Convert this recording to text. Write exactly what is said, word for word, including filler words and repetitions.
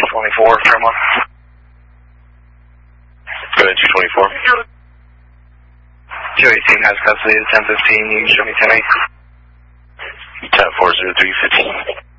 twenty-four, Fairmont. Go ahead, two twenty-four. two eighteen has custody of ten fifteen, you can show me ten eight. ten four zero three fifteen.